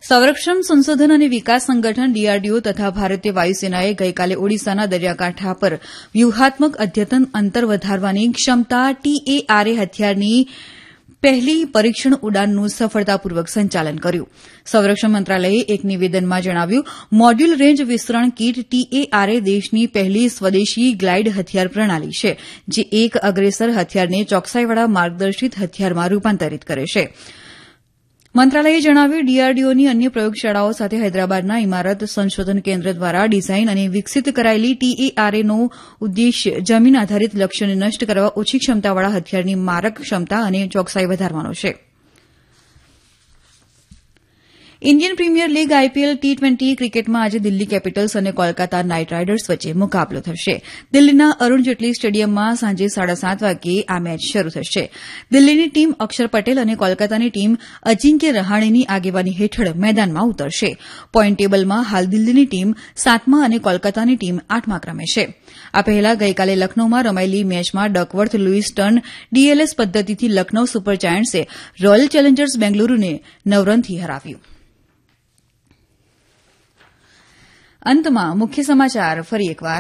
સંરક્ષણ સંશોધન અને વિકાસ સંગઠન ડીઆરડીઓ તથા ભારતીય વાયુસેનાએ ગઈકાલે ઓડિશાના દરિયાકાંઠા પર વ્યૂહાત્મક અદ્યતન અંતર વધારવાની ક્ષમતા ટીએઆરએ હથિયારની પહેલી પરીક્ષણ ઉડાનનું સફળતાપૂર્વક સંચાલન કર્યું. સંરક્ષણ મંત્રાલયે એક નિવેદનમાં જણાવ્યું, મોડ્યુલ રેન્જ વિસ્તરણ કીટ ટીએઆરએ દેશની પહેલી સ્વદેશી ગ્લાઇડ હથિયાર પ્રણાલી છે, જે એક અગ્રેસર હથિયારને ચોકસાઈવાળા માર્ગદર્શિત હથિયારમાં રૂપાંતરિત કરે છે. મંત્રાલયે જણાવ્યું, ડીઆરડીઓની अन्य પ્રયોગશાળાઓ સાથે હૈદરાબાદના ઇમારત સંશોધન કેન્દ્ર દ્વારા ડિઝાઇન અને વિકસિત કરાયેલી ટીએઆરએનો ઉદ્દેશ્ય જમીન આધારિત લક્ષ્યોને નષ્ટ કરવા ઓછી ક્ષમતાવાળા હથિયારની મારક ક્ષમતા અને ચોકસાઈ વધારવાનો છે. Indian premier league IPL T20 ક્રિકેટમાં આજે દિલ્હી કેપિટલ્સ અને કોલકાતા નાઇટ રાઇડર્સ વચ્ચે મુકાબલો થશે. દિલ્હીના અરુણ જેટલી સ્ટેડિયમમાં સાંજે 7:30 વાગ્યે આ મેચ શરૂ થશે. દિલ્હીની ટીમ અક્ષર પટેલ અને કોલકાતાની ટીમ અજિંક્ય રહાણેની આગેવાની હેઠળ મેદાનમાં ઉતરશે. પોઈન્ટ ટેબલમાં હાલ દિલ્હીની ટીમ 7મા અને કોલકાતાની ટીમ 8મા ક્રમે છે. આ પહેલા ગઈકાલે લખનૌમાં રમાયેલી મેચમાં ડકવર્થ લુઇસ ટર્ન ડીએલએસ પદ્ધતિથી લખનૌ સુપર જાયન્ટ્સે રોયલ ચેલેન્જર્સ બેંગલુરુને 9 રનથી હરાવ્યું. અંતમાં મુખ્ય સમાચાર ફરી એકવાર.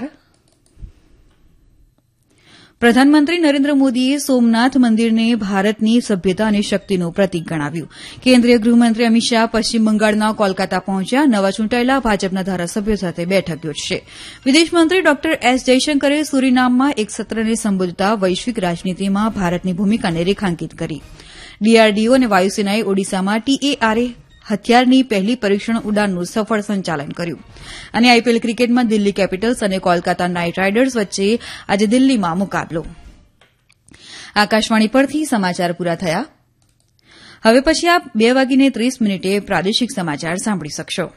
પ્રધાનમંત્રી નરેન્દ્ર મોદીએ સોમનાથ મંદિરને ભારતની સભ્યતા અને શક્તિનું પ્રતીક ગણાવ્યું. કેન્દ્રીય ગૃહમંત્રી અમિત શાહ પશ્ચિમ બંગાળના કોલકાતા પહોંચ્યા. નવા ચૂંટાયેલા ભાજપના ધારાસભ્યો સાથે બેઠક યોજશે. વિદેશમંત્રી ડોક્ટર એસ જયશંકરે સુરીનામમાં એક સત્રને સંબોધતા વૈશ્વિક રાજનીતિમાં ભારતની ભૂમિકાને રેખાંકિત કરી. ડીઆરડીઓ અને વાયુસેનાએ ઓડિશામાં ટીએઆરએ હથિયારની પહેલી પરીક્ષણ ઉડાનનું સફળ સંચાલન કર્યું. અને આઈપીએલ ક્રિકેટમાં દિલ્હી કેપિટલ્સ અને કોલકાતા નાઇટ રાઇડર્સ વચ્ચે આજે દિલ્હીમાં મુકાબલો. આકાશવાણી પરથી સમાચાર પૂરા થયા. હવે પછી આપ 2:30 પ્રાદેશિક સમાચાર સાંભળી શકશો.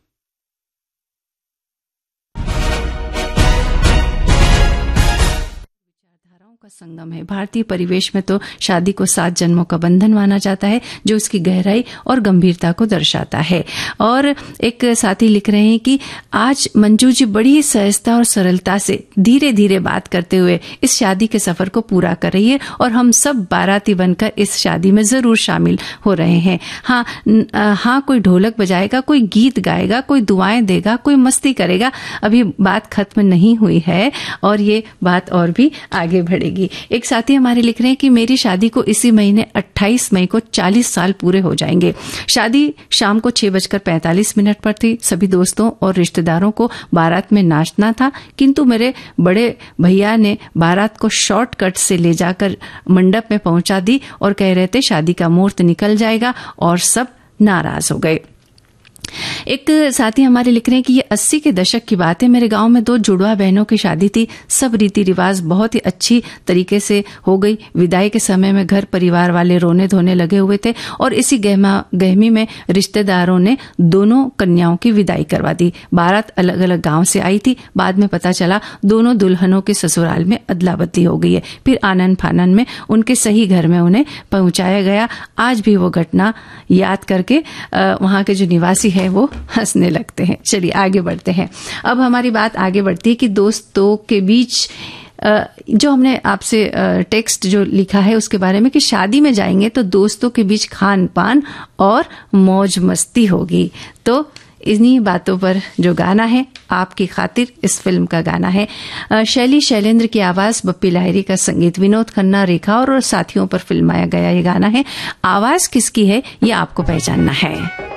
का संगम है. भारतीय परिवेश में तो शादी को 7 जन्मों का बंधन माना जाता है, जो इसकी गहराई और गंभीरता को दर्शाता है. और एक साथी लिख रहे हैं कि आज मंजू जी बड़ी सहजता और सरलता से धीरे धीरे बात करते हुए इस शादी के सफर को पूरा कर रही है और हम सब बाराती बनकर इस शादी में जरूर शामिल हो रहे हैं. हाँ, कोई ढोलक बजाएगा, कोई गीत गाएगा, कोई दुआएं देगा, कोई मस्ती करेगा. अभी बात खत्म नहीं हुई है और ये बात और भी आगे बढ़ेगी. एक साथी हमारे लिख रहे हैं कि मेरी शादी को इसी महीने 28 मई को 40 साल पूरे हो जाएंगे. शादी शाम को 6:45 पर थी. सभी दोस्तों और रिश्तेदारों को बारात में नाचना था, किंतु मेरे बड़े भैया ने बारात को शॉर्टकट से ले जाकर मंडप में पहुंचा दी और कह रहे थे शादी का मुहूर्त निकल जाएगा और सब नाराज हो गए. एक साथी हमारे लिख रहे हैं कि ये 80 के दशक की बात है. मेरे गांव में 2 जुड़वा बहनों की शादी थी. सब रीति रिवाज बहुत ही अच्छी तरीके से हो गई. विदाई के समय में घर परिवार वाले रोने धोने लगे हुए थे और इसी गहमी में रिश्तेदारों ने दोनों कन्याओं की विदाई करवा दी. बारात अलग अलग गांव से आई थी. बाद में पता चला दोनों दुल्हनों के ससुराल में अदला बदली हो गई है. फिर आनन फानन में उनके सही घर में उन्हें पहुंचाया गया. आज भी वो घटना याद करके वहां के जो निवासी है वो हंसने लगते हैं. चलिए आगे बढ़ते हैं. अब हमारी बात आगे बढ़ती है कि दोस्तों के बीच जो हमने आपसे टेक्स्ट जो लिखा है उसके बारे में कि शादी में जाएंगे तो दोस्तों के बीच खान पान और मौज मस्ती होगी. तो इन्हीं बातों पर जो गाना है आपकी खातिर इस फिल्म का गाना है. शैली शैलेंद्र की आवाज, बप्पी लाहिरी का संगीत, विनोद खन्ना, रेखा और साथियों पर फिल्माया गया ये गाना है. आवाज किसकी है ये आपको पहचानना है.